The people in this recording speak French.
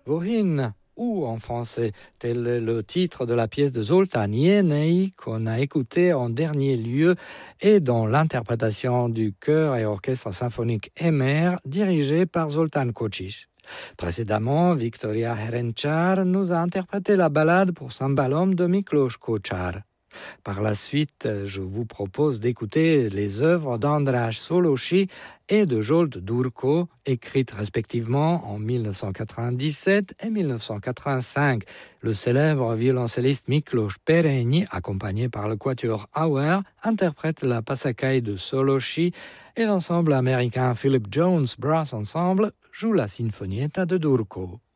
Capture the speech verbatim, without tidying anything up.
Vohin, ou en français, tel est le titre de la pièce de Zoltán Jenei qu'on a écouté en dernier lieu et dont l'interprétation du chœur et orchestre symphonique Emer dirigé par Zoltán Kocsis. Précédemment, Victoria Herenchar nous a interprété la ballade pour cymbalom de Miklós Kocsáry. Par la suite, je vous propose d'écouter les œuvres d'András Szolósi et de Zsolt Durko, écrites respectivement en dix-neuf cent quatre-vingt-dix-sept et dix-neuf cent quatre-vingt-cinq. Le célèbre violoncelliste Miklós Perényi, accompagné par le quatuor Auer, interprète la Passacaille de Szolósi et l'ensemble américain Philip Jones Brass Ensemble joue la Sinfonietta de Durko.